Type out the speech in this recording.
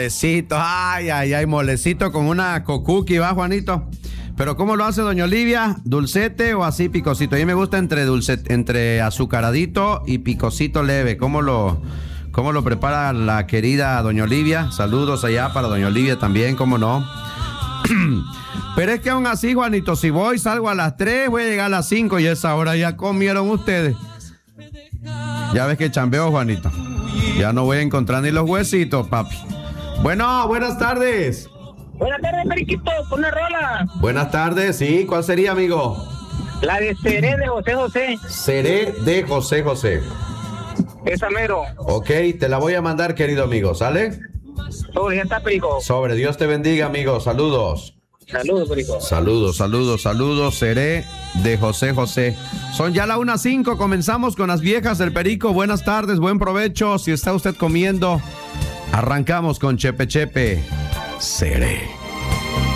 Molecito, ay, molecito con una cocuqui, ¿va, Juanito? Pero ¿cómo lo hace doña Olivia? ¿Dulcete o así picosito? A mí me gusta entre azucaradito y picosito leve. ¿Cómo lo prepara la querida doña Olivia? Saludos allá para doña Olivia también, ¿cómo no? Pero es que aún así, Juanito, si salgo a las 3, voy a llegar a las 5 y a esa hora ya comieron ustedes. Ya ves que chambeo, Juanito. Ya no voy a encontrar ni los huesitos, papi. Bueno, buenas tardes. Buenas tardes, Periquito, con una rola. Buenas tardes, sí, ¿cuál sería, amigo? La de Seré de José José. Seré de José José. Esa mero. Ok, te la voy a mandar, querido amigo, ¿sale? Sobre, ya está, Perico. Sobre, Dios te bendiga, amigo, saludos. Saludos, Perico. Saludos, Seré de José José. Son ya las 1:05, comenzamos con las viejas del Perico. Buenas tardes, buen provecho. Si está usted comiendo, arrancamos con Chepe Chepe. Seré.